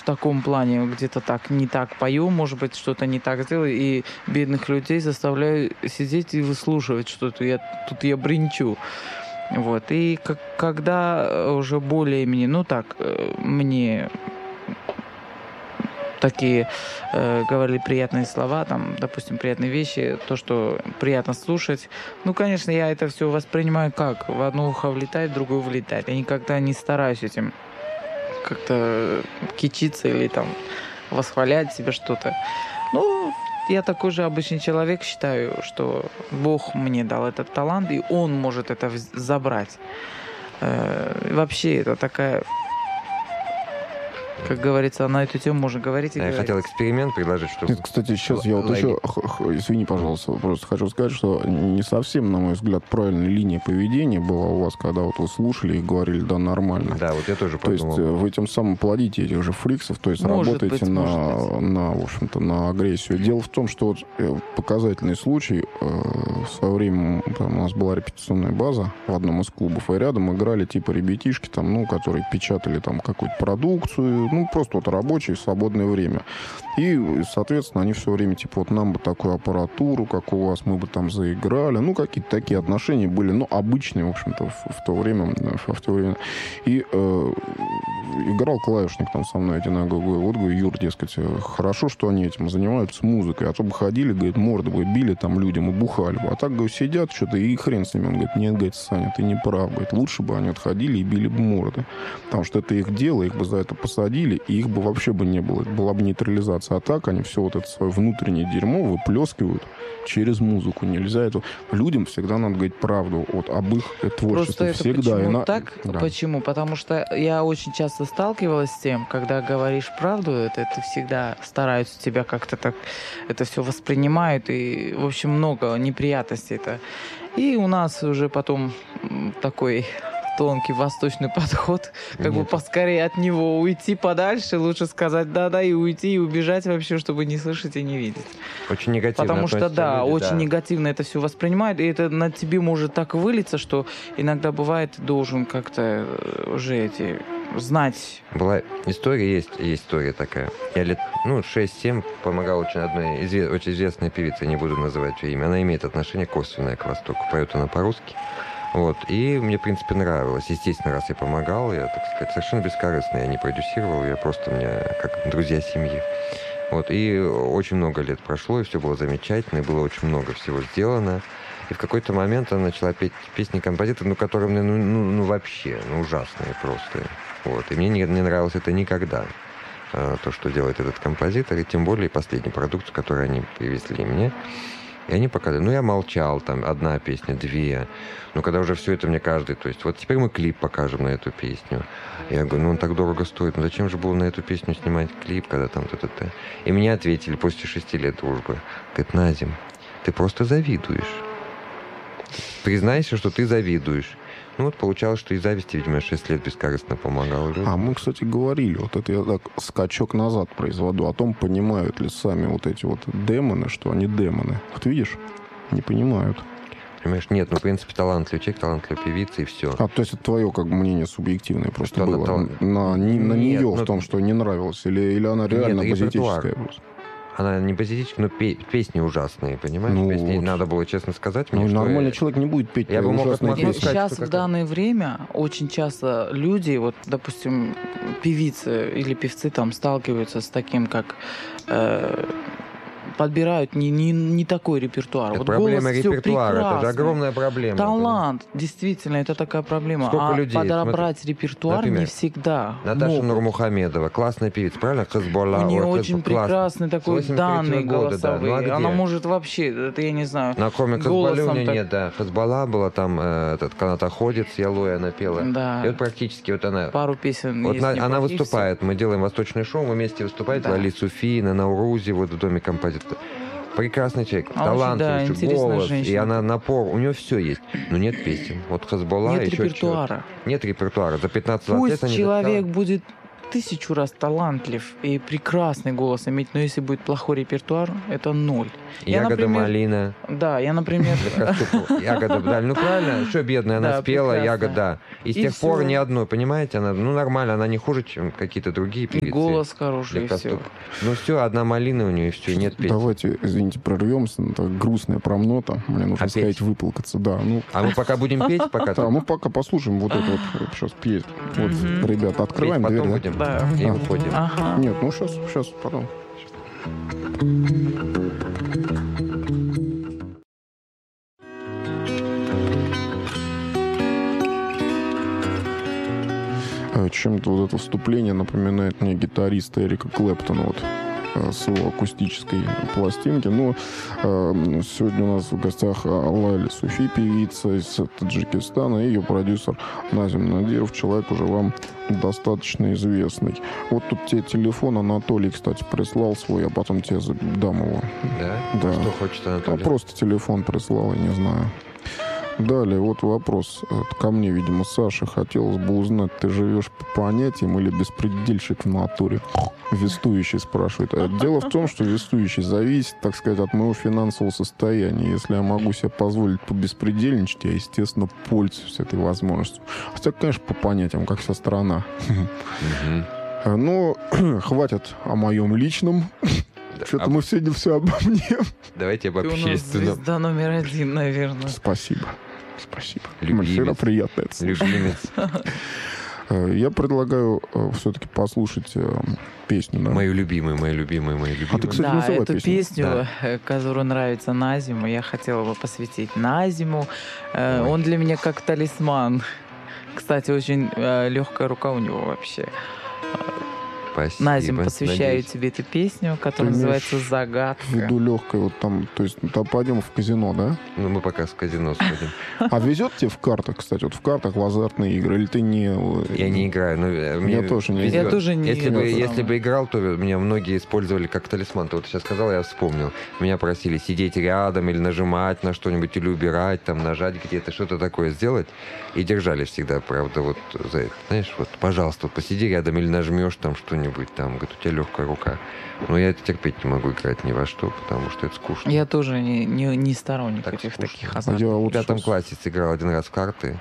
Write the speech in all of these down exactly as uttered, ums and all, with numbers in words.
в таком плане где-то так не так пою, может быть, что-то не так сделаю, и бедных людей заставляю сидеть и выслушивать что-то. Я, тут я бренчу. Вот. И как, когда уже более-менее, ну так, мне такие э, говорили приятные слова, там, допустим, приятные вещи, то, что приятно слушать. Ну, конечно, я это все воспринимаю как? В одно ухо влетает, в другое вылетает. Я никогда не стараюсь этим как-то кичиться или там восхвалять себе что-то. Ну, я такой же обычный человек, считаю, что Бог мне дал этот талант, и Он может это забрать. Э, вообще, это такая... Как говорится, на эту тему можно говорить и Я говорить. хотел эксперимент предложить, что... Нет, кстати, сейчас я вот Лайк. еще... Извини, пожалуйста, просто хочу сказать, что не совсем, на мой взгляд, правильная линия поведения была у вас, когда вот вы слушали и говорили, да, нормально. Да, вот я тоже То есть подумал. вы тем самым плодите этих же фриксов, то есть Может работаете быть, на, может быть. на, в общем-то, на агрессию. Дело в том, что вот э, показательный случай, э, в свое время там, у нас была репетиционная база в одном из клубов, и рядом играли типа ребятишки, там, ну, которые печатали там какую-то продукцию, ну, просто вот рабочие в свободное время. И, соответственно, они все время, типа, вот нам бы такую аппаратуру, как у вас, мы бы там заиграли. Ну, какие-то такие отношения были, ну, обычные, в общем-то, в, в то время. В то время. И э, играл клавишник там со мной один. Я говорю, вот, говорю, Юр, дескать, хорошо, что они этим занимаются, музыкой. А то бы ходили, говорит, морды бы били там людям и бухали бы. А так, говорю, сидят что-то, и хрен с ними. Он говорит, нет, говорит, Саня, ты не прав. Говорит, лучше бы они отходили и били бы морды. Потому что это их дело, их бы за это посадили, и их бы вообще бы не было. Это была бы нейтрализация. А так они все вот это свое внутреннее дерьмо выплескивают через музыку. Нельзя это... Людям всегда надо говорить правду вот, об их творчестве. Просто это всегда. почему И на... так? Да. Почему? Потому что я очень часто сталкивалась с тем, когда говоришь правду, это, это всегда стараются тебя как-то так... Это все воспринимают, и, в общем, много неприятностей. Это. И у нас уже потом такой... тонкий восточный подход, как Нет. бы поскорее от него уйти подальше, лучше сказать да-да и уйти, и убежать вообще, чтобы не слышать и не видеть. Очень негативно. Потому что, да, люди, очень да. негативно это все воспринимают, и это на тебе может так вылиться, что иногда бывает, должен как-то уже эти знать. Была история, есть, есть история такая. Я лет, ну, шесть-семь помогал очень одной изве- очень известной певице, не буду называть ее имя, она имеет отношение косвенное к Востоку, поет она по-русски. Вот, и мне, в принципе, нравилось. Естественно, раз я помогал, я, так сказать, совершенно бескорыстно, я не продюсировал, я просто мне как друзья семьи. Вот, и очень много лет прошло, и все было замечательно, и было очень много всего сделано. И в какой-то момент она начала петь песни композитора, ну, которые мне, ну, ну, ну вообще, ну, ужасные просто. Вот, и мне не, не нравилось это никогда, то, что делает этот композитор, и тем более последний продукт, который они привезли мне. И они показали. Ну, я молчал, там, одна песня, две. Но когда уже все это мне каждый... То есть, вот теперь мы клип покажем на эту песню. Я говорю, ну, он так дорого стоит. Ну, зачем же было на эту песню снимать клип, когда там то-то-то? И мне ответили после шести лет дружбы. Говорит, Назим, ты просто завидуешь. Признайся, что ты завидуешь. Ну, вот получалось, что из зависти, видимо, шесть лет бескорыстно помогал людям. А мы, кстати, говорили, вот это я так скачок назад произведу, о том, понимают ли сами вот эти вот демоны, что они демоны. Вот видишь, не понимают. Понимаешь, нет, ну, в принципе, талантливый человек, талантливая певица, и все. А, то есть это твое, как бы, мнение субъективное просто Что было? она тал... На, не, на нет, нее ну... в том, что не нравилось? Или, или она реально нет, базитическая просто? Она не базитическая, но пе- песни ужасные, понимаешь? Ну, песни, вот. Надо было честно сказать мне, Ну, что... нормальный я... человек не будет петь Я бы мог ужасные отмахнуться, песни. Сейчас, что в данное время, очень часто люди, вот, допустим, певицы или певцы там сталкиваются с таким, как... Э, подбирают не, не, не такой репертуар. Это вот проблема голос репертуара, это же огромная проблема. Талант, да. Действительно, это такая проблема. Сколько а людей, подобрать смотри, репертуар например, не всегда Наташа могут. Нурмухамедова, классная певица, правильно? Хазболла. У нее Ой, очень классно. прекрасный такой данный года, да. голосовые. Ну, а где? Она может вообще, это я не знаю, На кроме Хазболли у нее так... нет, да. Хазболла была там, э, этот канатоходец, Ялой она пела. Да. И вот практически вот она... Пару песен вот есть. на, она выступает, мы делаем восточное шоу, мы вместе выступаем, да. Лали Суфина, Наурузи, вот в доме композитора. Прекрасный человек, а талантливый, очень, да, голос, женщина. и она напор, у нее все есть, но нет песен. Вот Хазболла нет еще репертуара. Нет репертуара. За пятнадцать лет Пусть человек записала. будет тысячу раз талантлив и прекрасный голос иметь, но если будет плохой репертуар, это ноль. Я, Ягода например, малина. Да, я, например... Ягода, да, ну правильно, что бедная, она Да, спела, прекрасно. ягода. И с И тех пор всё. ни одной, понимаете, она, ну нормально, она не хуже, чем какие-то другие И певицы. голос хороший, Для и все. Костук. Ну все, одна малина у нее, и все, нет песни. Давайте, извините, прервемся. Это грустная промнота. Мне нужно Опять? сказать, выплакаться. Да, ну, А мы пока будем петь, пока да, там мы пока послушаем вот это вот. Сейчас петь. Вот, Мгм. ребята, петь, открываем потом дверь, да? будем Да. и А. уходим. Ага. Нет, ну сейчас, сейчас, потом. Э, Чем-то вот это вступление напоминает мне гитариста Эрика Клэптона вот, э, с его акустической пластинки. Но э, сегодня у нас в гостях Лайли Суфи, певица из Таджикистана, и ее продюсер Назим Надиров, человек уже вам достаточно известный. Вот тут тебе телефон Анатолий, кстати, прислал свой, а потом тебе дам его. Да? Да. Что хочет А Анатолий? просто телефон прислал, я не знаю. Далее, вот вопрос это ко мне, видимо, Саша. Хотелось бы узнать, ты живешь по понятиям или беспредельщик в натуре? Вестующий спрашивает. А дело в том, что вестующий зависит, так сказать, от моего финансового состояния. Если я могу себе позволить побеспредельничать, я, естественно, пользуюсь этой возможностью. Хотя, конечно, по понятиям, как вся страна. Мгм. Но хватит о моем личном. Да, Что-то а мы сегодня все обо мне. Давайте об Ты у нас общественном. звезда номер один, наверное. Спасибо. Спасибо. Любимец. Всегда приятно это слышать. Любимец. Э, Я предлагаю все-таки послушать э, песню. Да? Мою любимую, мою любимую, мою А ты, любимую. кстати, Да, называй эту песню. песню, Да. э, которая нравится Назиму, я хотела бы посвятить Назиму. Э, Ой. Он для меня как талисман. Кстати, очень э, легкая рука у него вообще. Спасибо. Назим, посвящаю Надеюсь. тебе эту песню, которая Ты имеешь называется В «Загадка». виду легкой, вот там, то есть, там пойдем в казино, да? Ну, мы пока в казино сходим. А везет тебе в картах, кстати, вот в картах в азартные игры, или ты не... э, Я не играю, но э, мне тоже не везет. Я тоже не Если бы, играю. если бы играл, то меня многие использовали как талисман. Ты вот сейчас сказал, я вспомнил. Меня просили сидеть рядом или нажимать на что-нибудь, или убирать, там, нажать где-то, что-то такое сделать. И держали всегда, правда, вот за это. Знаешь, вот, пожалуйста, вот посиди рядом или нажмешь там что-нибудь, там, говорит, у тебя легкая рука. Но я это терпеть не могу играть ни во что, потому что это скучно. Я тоже не, не, не сторонник Так этих скучно. таких А азартных. я В вот пятом щас- классе сыграл один раз в карты,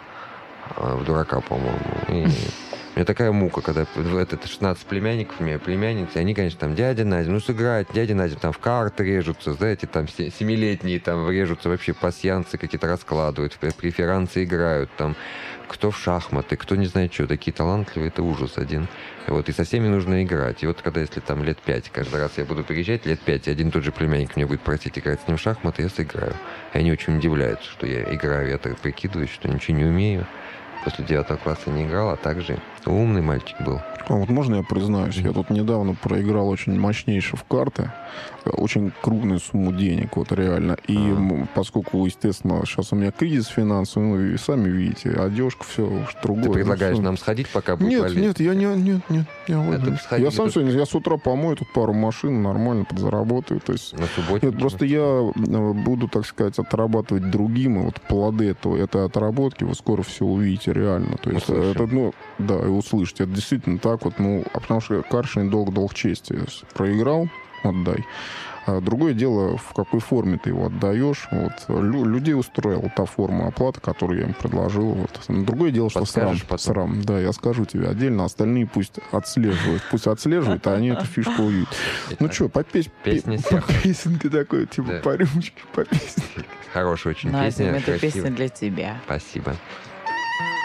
а, в дурака, по-моему. И у меня такая мука, когда в этот шестнадцать племянников у меня, племянницы, они, конечно, там, дядя Назим, ну сыграть, дядя Назим, там в карты режутся, знаете, там се- семилетние там режутся, вообще пасьянсы какие-то раскладывают, в преферансы играют, там, кто в шахматы, кто не знает что, такие талантливые, это ужас один. Вот, и со всеми нужно играть. И вот когда, если там лет пять, каждый раз я буду приезжать, лет пять, и один тот же племянник мне будет просить играть с ним в шахматы, я сыграю. И они очень удивляются, что я играю, я так прикидываюсь, что ничего не умею. После девятого класса не играл, а также умный мальчик был. А вот можно я признаюсь, я тут недавно проиграл очень мощнейшие в карты, э, очень крупную сумму денег, вот реально. И Ага. м, поскольку, естественно, сейчас у меня кризис финансовый, ну, и сами видите, одежка, все уж другое. Ты ну, предлагаешь всё. нам сходить, пока будет Нет, валить? нет, я не, нет, нет, я, вот- Это сходи, я сам тут- сегодня, я с утра помою тут пару машин, нормально подзаработаю, то есть... На субботе? Нет, просто я э, буду, так сказать, отрабатывать другим, и вот плоды этого, этой отработки вы скоро все увидите реально. То есть Услышим. это, ну, да, и услышите. Это действительно так вот, ну, а потому что Каршин долг, долг чести. Проиграл, отдай. А другое дело, в какой форме ты его отдаешь. Вот. Лю- людей устроила та форма оплаты, которую я им предложил. Вот. Другое дело, что срам, Подскажешь потом? срам. Да, я скажу тебе отдельно, остальные пусть отслеживают. Пусть отслеживают, а они эту фишку увидят. Ну Итак, что, по, пес... песня пе- Сеха. по песенке такой, типа Да. по рюмочке, по песенке. Хорошая очень Назим, песня, это красивая. песня для тебя. Спасибо.